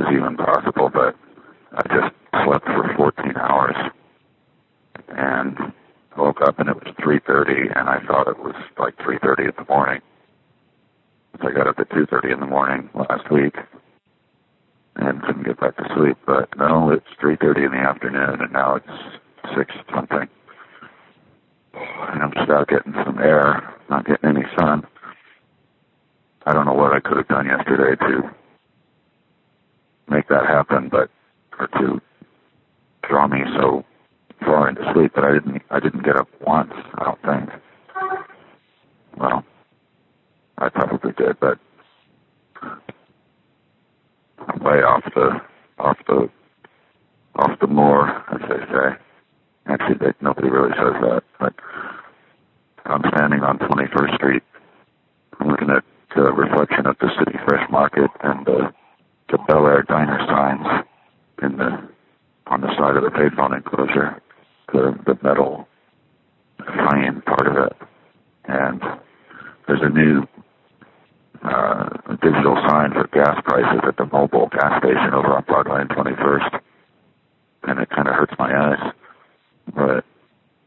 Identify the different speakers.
Speaker 1: even possible, but I just slept for 14 hours and woke up and it was 3:30, and I thought it was like 3:30 in the morning. So I got up at 2:30 in the morning last week and couldn't get back to sleep. But no, it's 3:30 in the afternoon, and now it's 6 something. And I'm just out getting some air, not getting any sun. I don't know what I could have done yesterday to make that happen, or to draw me so far into sleep, but I didn't get up once, I don't think. Well, I probably did, but I'm way off the moor, as they say. Actually, nobody really says that, but I'm standing on 21st Street. I'm looking at the reflection of the City Fresh Market and the Bel Air Diner signs on the side of the payphone enclosure, the metal frame part of it. And there's a new digital sign for gas prices at the Mobile gas station over on Broadway and 21st, and it kind of hurts my eyes. But